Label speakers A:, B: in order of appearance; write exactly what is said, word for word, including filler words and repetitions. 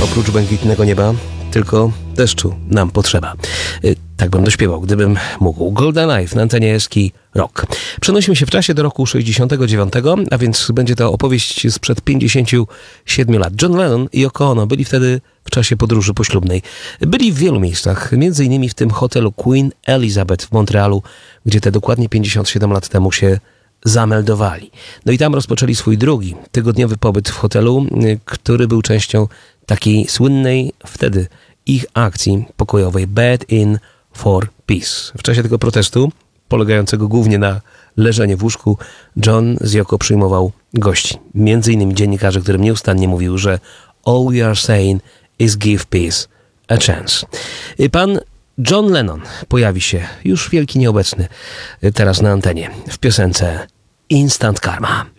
A: Oprócz błękitnego nieba tylko deszczu nam potrzeba. Tak bym dośpiewał, gdybym mógł. Golden Knife na antenie Eski Rock. Przenosimy się w czasie do roku sześćdziesiątego dziewiątego, a więc będzie to opowieść sprzed pięćdziesięciu siedmiu lat. John Lennon i Yoko Ono byli wtedy w czasie podróży poślubnej. Byli w wielu miejscach, między innymi w tym hotelu Queen Elizabeth w Montrealu, gdzie te dokładnie pięćdziesiąt siedem lat temu się zameldowali. No i tam rozpoczęli swój drugi tygodniowy pobyt w hotelu, który był częścią takiej słynnej wtedy ich akcji pokojowej Bed in for Peace. W czasie tego protestu, polegającego głównie na leżeniu w łóżku, John z Yoko przyjmował gości. Między innymi dziennikarzy, którym nieustannie mówił, że all we are saying is give peace a chance. Pan John Lennon pojawi się, już wielki nieobecny, teraz na antenie, w piosence Instant Karma.